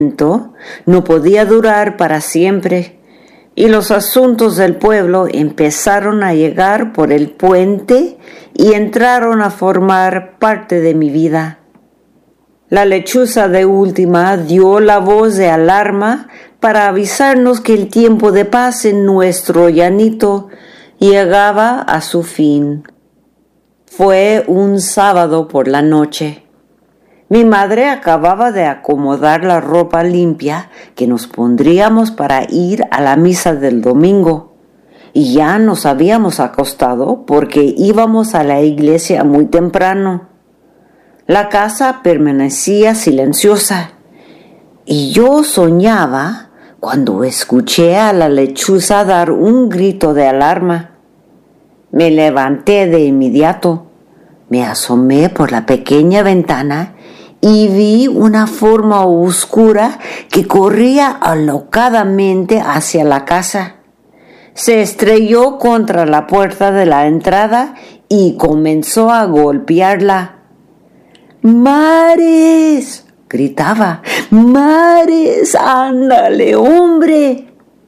no podía durar para siempre, y los asuntos del pueblo empezaron a llegar por el puente y entraron a formar parte de mi vida. La lechuza de última dio la voz de alarma para avisarnos que el tiempo de paz en nuestro llanito llegaba a su fin. Fue un sábado por la noche. Mi madre acababa de acomodar la ropa limpia que nos pondríamos para ir a la misa del domingo, y ya nos habíamos acostado porque íbamos a la iglesia muy temprano. La casa permanecía silenciosa, y yo soñaba cuando escuché a la lechuza dar un grito de alarma. Me levanté de inmediato, me asomé por la pequeña ventana y vi una forma oscura que corría alocadamente hacia la casa. Se estrelló contra la puerta de la entrada y comenzó a golpearla. ¡Mares!, gritaba. ¡Mares! ¡Ándale, hombre!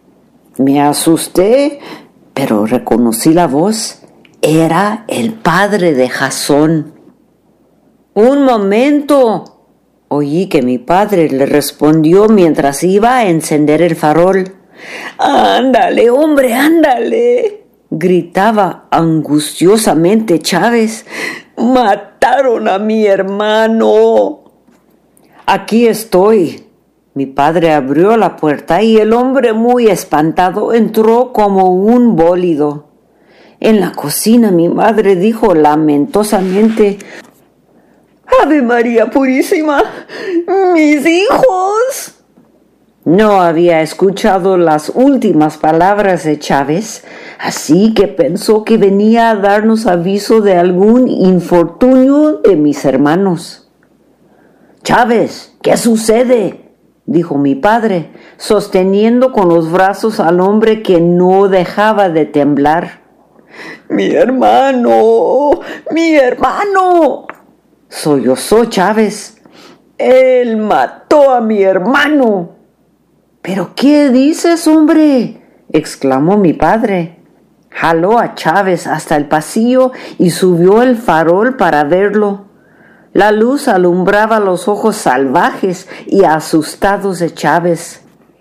Me asusté, pero reconocí la voz. Era el padre de Jasón. ¡Un momento!, oí que mi padre le respondió mientras iba a encender el farol. ¡Ándale, hombre, ándale!, gritaba angustiosamente Chávez. ¡Mataron a mi hermano! Aquí estoy. Mi padre abrió la puerta y el hombre, muy espantado, entró como un bólido. En la cocina mi madre dijo lamentosamente: ¡Ave María Purísima! ¡Mis hijos! No había escuchado las últimas palabras de Chávez, así que pensó que venía a darnos aviso de algún infortunio de mis hermanos. «Chávez, ¿qué sucede?», dijo mi padre, sosteniendo con los brazos al hombre que no dejaba de temblar. «¡Mi hermano! ¡Mi hermano!», sollozó Chávez. «Él mató a mi hermano». «¿Pero qué dices, hombre?», exclamó mi padre. Jaló a Chávez hasta el pasillo y subió el farol para verlo. La luz alumbraba los ojos salvajes y asustados de Chávez.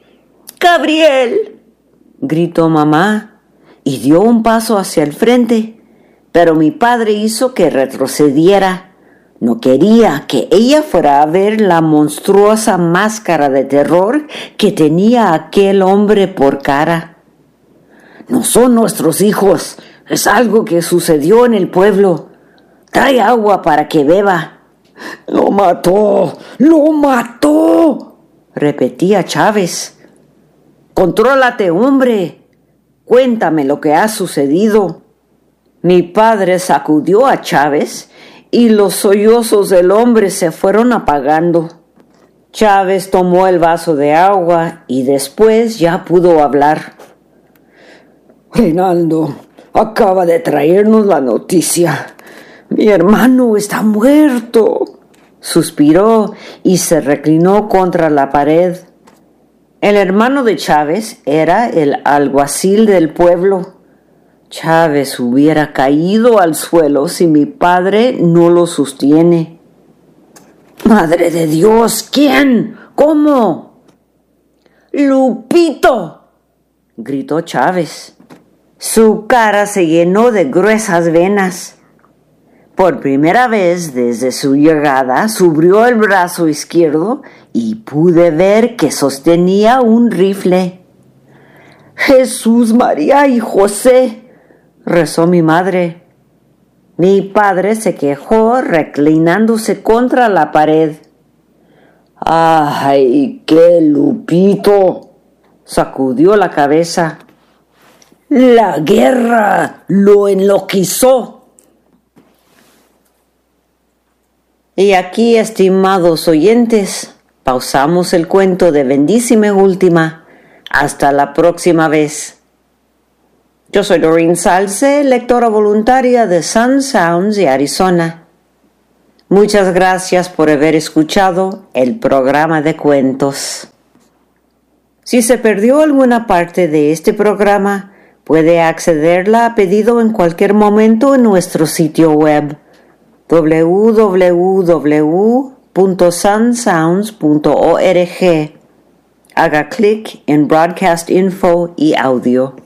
«¡Gabriel!», gritó mamá, y dio un paso hacia el frente, pero mi padre hizo que retrocediera. No quería que ella fuera a ver la monstruosa máscara de terror que tenía aquel hombre por cara. «No son nuestros hijos, es algo que sucedió en el pueblo. Trae agua para que beba». «¡Lo mató! ¡Lo mató!», repetía Chávez. «Contrólate, hombre. Cuéntame lo que ha sucedido». Mi padre sacudió a Chávez y los sollozos del hombre se fueron apagando. Chávez tomó el vaso de agua y después ya pudo hablar. «Reinaldo acaba de traernos la noticia. Mi hermano está muerto», suspiró y se reclinó contra la pared. El hermano de Chávez era el alguacil del pueblo. Chávez hubiera caído al suelo si mi padre no lo sostiene. «¡Madre de Dios! ¿Quién? ¿Cómo?» «¡Lupito!», gritó Chávez. Su cara se llenó de gruesas venas. Por primera vez desde su llegada, subió el brazo izquierdo y pude ver que sostenía un rifle. «Jesús, María y José», rezó mi madre. Mi padre se quejó reclinándose contra la pared. «¡Ay, qué Lupito!», sacudió la cabeza. «La guerra lo enloqueció». Y aquí, estimados oyentes, pausamos el cuento de Bendícime Última. Hasta la próxima vez. Yo soy Doreen Salce, lectora voluntaria de Sun Sounds de Arizona. Muchas gracias por haber escuchado el programa de cuentos. Si se perdió alguna parte de este programa, puede accederla a pedido en cualquier momento en nuestro sitio web www.sunsounds.org. Haga clic en Broadcast Info y Audio.